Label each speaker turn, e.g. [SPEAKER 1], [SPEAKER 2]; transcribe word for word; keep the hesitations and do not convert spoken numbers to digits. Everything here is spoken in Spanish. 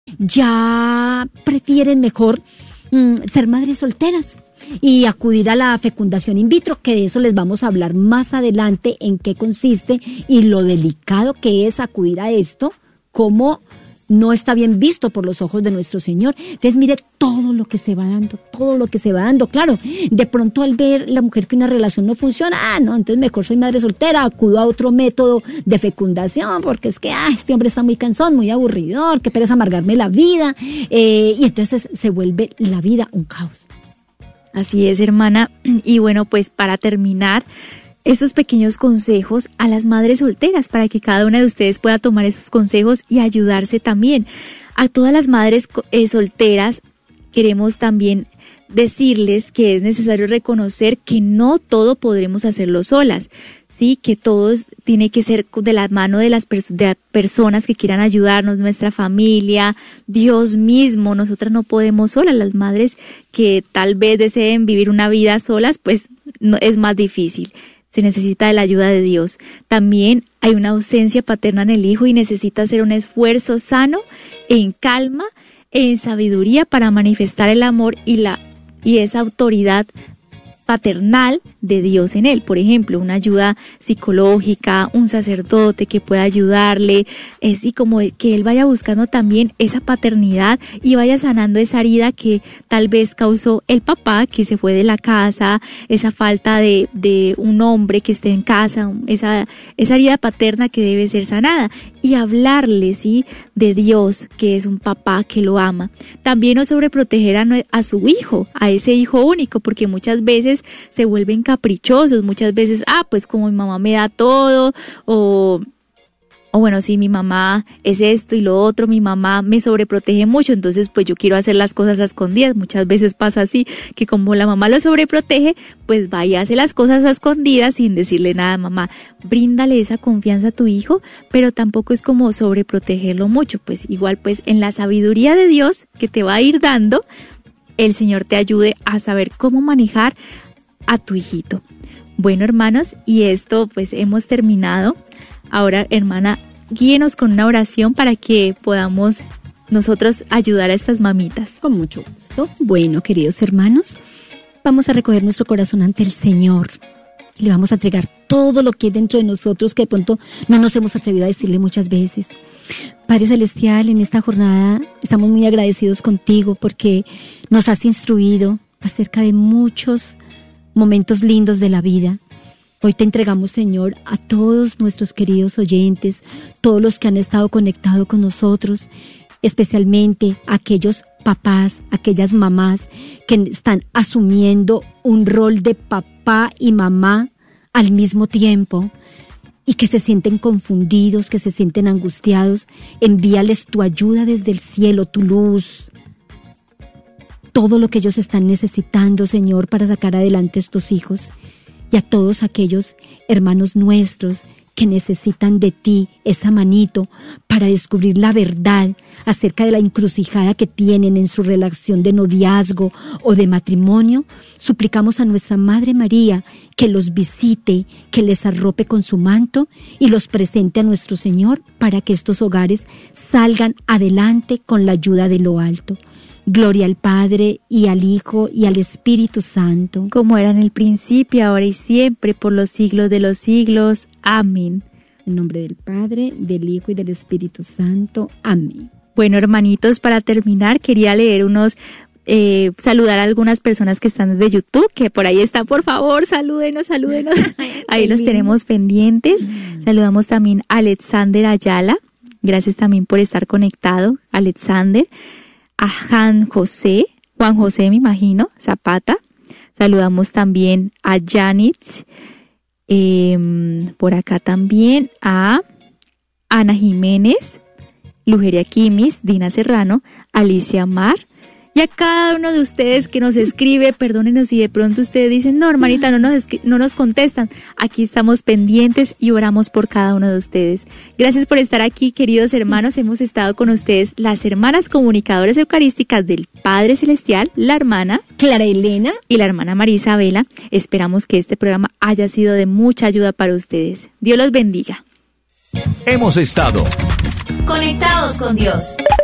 [SPEAKER 1] ya prefieren mejor mm, ser madres solteras y acudir a la fecundación in vitro, que de eso les vamos a hablar más adelante, en qué consiste y lo delicado que es acudir a esto, cómo no está bien visto por los ojos de nuestro Señor. Entonces mire todo lo que se va dando, todo lo que se va dando. Claro, de pronto al ver la mujer que una relación no funciona, ah, no, entonces mejor soy madre soltera, acudo a otro método de fecundación, porque es que, ah, este hombre está muy cansón, muy aburridor, que pereza amargarme la vida, eh, y entonces se vuelve la vida un caos.
[SPEAKER 2] Así es, hermana. Y bueno, pues para terminar, estos pequeños consejos a las madres solteras, para que cada una de ustedes pueda tomar estos consejos y ayudarse también. A todas las madres eh, solteras queremos también decirles que es necesario reconocer que no todo podremos hacerlo solas, sí, que todo tiene que ser de la mano de las pers- de personas que quieran ayudarnos, nuestra familia, Dios mismo. Nosotras no podemos solas. Las madres que tal vez deseen vivir una vida solas, pues no, es más difícil. Se necesita de la ayuda de Dios. También hay una ausencia paterna en el hijo y necesita hacer un esfuerzo sano, en calma, en sabiduría para manifestar el amor y la y esa autoridad paternal de Dios en él. Por ejemplo, una ayuda psicológica, un sacerdote que pueda ayudarle, así como que él vaya buscando también esa paternidad y vaya sanando esa herida que tal vez causó el papá que se fue de la casa, esa falta de, de un hombre que esté en casa, esa, esa herida paterna que debe ser sanada, y hablarle, ¿sí?, de Dios, que es un papá que lo ama. También no sobreproteger a, a su hijo, a ese hijo único, porque muchas veces se vuelven caprichosos, muchas veces, ah, pues como mi mamá me da todo, o, o bueno, sí, mi mamá es esto y lo otro, mi mamá me sobreprotege mucho, entonces pues yo quiero hacer las cosas a escondidas. Muchas veces pasa así, que como la mamá lo sobreprotege, pues va y hace las cosas a escondidas sin decirle nada a mamá. Bríndale esa confianza a tu hijo, pero tampoco es como sobreprotegerlo mucho, pues igual pues en la sabiduría de Dios que te va a ir dando, el Señor te ayude a saber cómo manejar a tu hijito. Bueno, hermanos, y esto pues hemos terminado. Ahora, hermana, guíenos con una oración para que podamos nosotros ayudar a estas mamitas.
[SPEAKER 1] Con mucho gusto. Bueno, queridos hermanos, vamos a recoger nuestro corazón ante el Señor. Le vamos a entregar todo lo que hay dentro de nosotros, que de pronto no nos hemos atrevido a decirle muchas veces. Padre Celestial, en esta jornada estamos muy agradecidos contigo porque nos has instruido acerca de muchos momentos lindos de la vida. Hoy te entregamos, Señor, a todos nuestros queridos oyentes, todos los que han estado conectados con nosotros, especialmente a aquellos papás, aquellas mamás que están asumiendo un rol de papá y mamá al mismo tiempo y que se sienten confundidos, que se sienten angustiados. Envíales tu ayuda desde el cielo, tu luz, todo lo que ellos están necesitando, Señor, para sacar adelante a estos hijos. Y a todos aquellos hermanos nuestros que necesitan de ti, esa manito, para descubrir la verdad acerca de la encrucijada que tienen en su relación de noviazgo o de matrimonio, suplicamos a nuestra Madre María que los visite, que les arrope con su manto y los presente a nuestro Señor para que estos hogares salgan adelante con la ayuda de lo alto. Gloria al Padre, y al Hijo, y al Espíritu Santo.
[SPEAKER 2] Como era en el principio, ahora y siempre, por los siglos de los siglos. Amén.
[SPEAKER 1] En nombre del Padre, del Hijo y del Espíritu Santo. Amén.
[SPEAKER 2] Bueno, hermanitos, para terminar, quería leer unos... Eh, saludar a algunas personas que están desde YouTube, que por ahí están, por favor, salúdenos, salúdenos. Ahí los tenemos pendientes. Saludamos también a Alexander Ayala. Gracias también por estar conectado, Alexander. A Juan José, Juan José me imagino, Zapata. Saludamos también a Janich, eh, por acá también a Ana Jiménez, Lugeria Quimis, Dina Serrano, Alicia Mar. Y a cada uno de ustedes que nos escribe, perdónenos si de pronto ustedes dicen, no, hermanita, no nos, escri- no nos contestan. Aquí estamos pendientes y oramos por cada uno de ustedes. Gracias por estar aquí, queridos hermanos. Hemos estado con ustedes, las hermanas comunicadoras eucarísticas del Padre Celestial, la hermana
[SPEAKER 1] Clara Elena
[SPEAKER 2] y la hermana María Isabela. Esperamos que este programa haya sido de mucha ayuda para ustedes. Dios los bendiga.
[SPEAKER 3] Hemos estado
[SPEAKER 4] conectados con Dios.